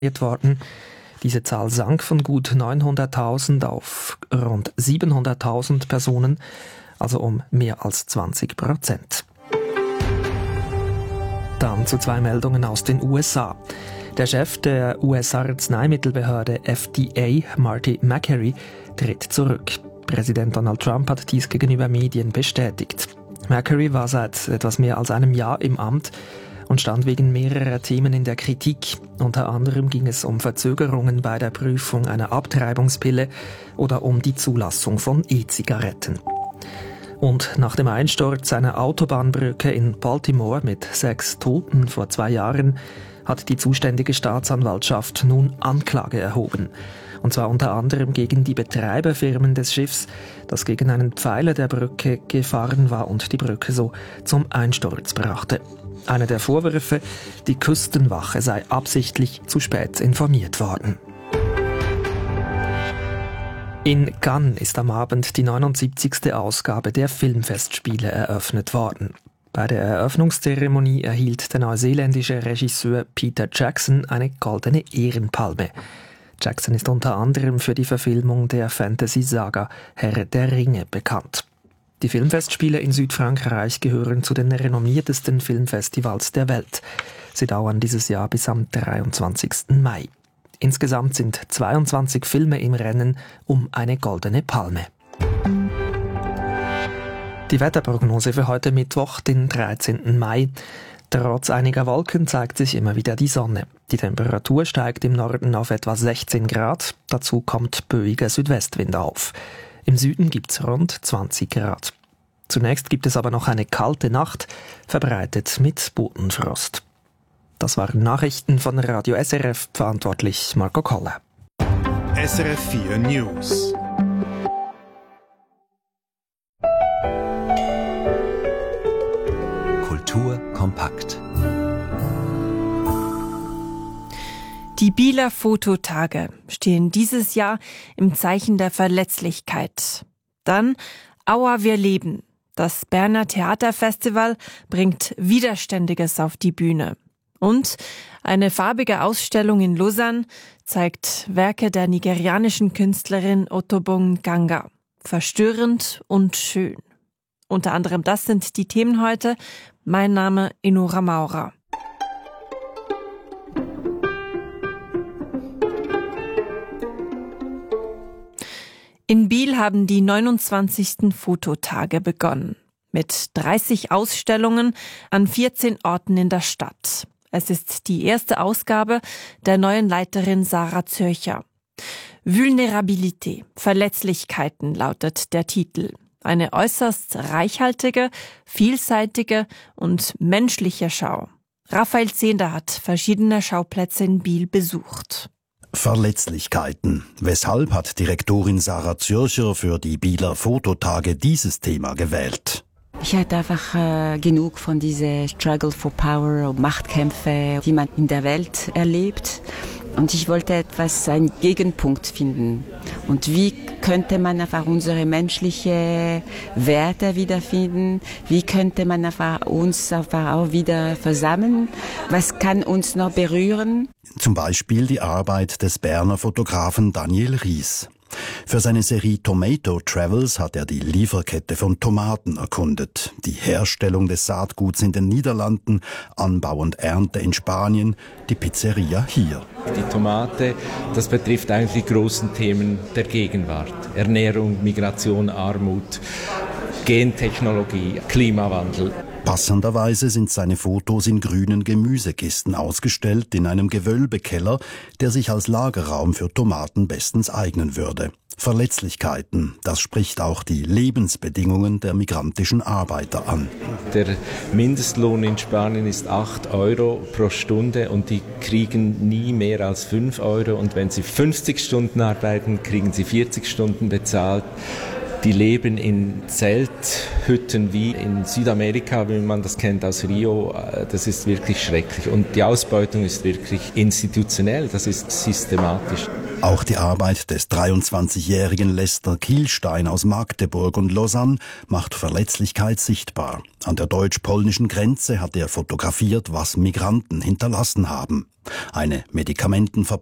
worden. Diese Zahl sank von gut 900.000 auf rund 700.000 Personen, also um mehr als 20%. Dann zu 2 Meldungen aus den USA. Der Chef der US-Arzneimittelbehörde FDA, Marty Makary, tritt zurück. Präsident Donald Trump hat dies gegenüber Medien bestätigt. Makary war seit etwas mehr als einem Jahr im Amt und stand wegen mehrerer Themen in der Kritik. Unter anderem ging es um Verzögerungen bei der Prüfung einer Abtreibungspille oder um die Zulassung von E-Zigaretten. Und nach dem Einsturz einer Autobahnbrücke in Baltimore mit 6 Toten vor 2 Jahren hat die zuständige Staatsanwaltschaft nun Anklage erhoben. Und zwar unter anderem gegen die Betreiberfirmen des Schiffs, das gegen einen Pfeiler der Brücke gefahren war und die Brücke so zum Einsturz brachte. Einer der Vorwürfe, die Küstenwache sei absichtlich zu spät informiert worden. In Cannes ist am Abend die 79. Ausgabe der Filmfestspiele eröffnet worden. Bei der Eröffnungszeremonie erhielt der neuseeländische Regisseur Peter Jackson eine goldene Ehrenpalme. Jackson ist unter anderem für die Verfilmung der Fantasy-Saga Herr der Ringe bekannt. Die Filmfestspiele in Südfrankreich gehören zu den renommiertesten Filmfestivals der Welt. Sie dauern dieses Jahr bis am 23. Mai. Insgesamt sind 22 Filme im Rennen um eine goldene Palme. Die Wetterprognose für heute Mittwoch, den 13. Mai. Trotz einiger Wolken zeigt sich immer wieder die Sonne. Die Temperatur steigt im Norden auf etwa 16 Grad. Dazu kommt böiger Südwestwind auf. Im Süden gibt's rund 20 Grad. Zunächst gibt es aber noch eine kalte Nacht, verbreitet mit Bodenfrost. Das waren Nachrichten von Radio SRF, verantwortlich Marco Koller. SRF 4 News. Kultur kompakt. Die Bieler Fototage stehen dieses Jahr im Zeichen der Verletzlichkeit. Dann Aua, wir leben. Das Berner Theaterfestival bringt Widerständiges auf die Bühne. Und eine farbige Ausstellung in Lausanne zeigt Werke der nigerianischen Künstlerin Otobong Ganga. Verstörend und schön. Unter anderem das sind die Themen heute. Mein Name Inora Maurer. In Biel haben die 29. Fototage begonnen. Mit 30 Ausstellungen an 14 Orten in der Stadt. Es ist die erste Ausgabe der neuen Leiterin Sarah Zürcher. Vulnerabilité, Verletzlichkeiten lautet der Titel. Eine äußerst reichhaltige, vielseitige und menschliche Schau. Raphael Zehnder hat verschiedene Schauplätze in Biel besucht. Verletzlichkeiten. Weshalb hat Direktorin Sarah Zürcher für die Bieler Fototage dieses Thema gewählt? Ich hatte einfach genug von dieser Struggle for Power und Machtkämpfe, die man in der Welt erlebt. Und ich wollte einen Gegenpunkt finden. Und wie könnte man einfach unsere menschliche Werte wiederfinden? Wie könnte man einfach uns einfach auch wieder versammeln? Was kann uns noch berühren? Zum Beispiel die Arbeit des Berner Fotografen Daniel Ries. Für seine Serie Tomato Travels hat er die Lieferkette von Tomaten erkundet, die Herstellung des Saatguts in den Niederlanden, Anbau und Ernte in Spanien, die Pizzeria hier. Die Tomate, das betrifft eigentlich die großen Themen der Gegenwart. Ernährung, Migration, Armut, Gentechnologie, Klimawandel. Passenderweise sind seine Fotos in grünen Gemüsekisten ausgestellt in einem Gewölbekeller, der sich als Lagerraum für Tomaten bestens eignen würde. Verletzlichkeiten, das spricht auch die Lebensbedingungen der migrantischen Arbeiter an. Der Mindestlohn in Spanien ist 8 Euro pro Stunde und die kriegen nie mehr als 5 Euro. Und wenn sie 50 Stunden arbeiten, kriegen sie 40 Stunden bezahlt. Die leben in Zelthütten wie in Südamerika, wie man das kennt aus Rio. Das ist wirklich schrecklich. Und die Ausbeutung ist wirklich institutionell, das ist systematisch. Auch die Arbeit des 23-jährigen Lester Kielstein aus Magdeburg und Lausanne macht Verletzlichkeit sichtbar. An der deutsch-polnischen Grenze hat er fotografiert, was Migranten hinterlassen haben. Eine Medikamentenverpackung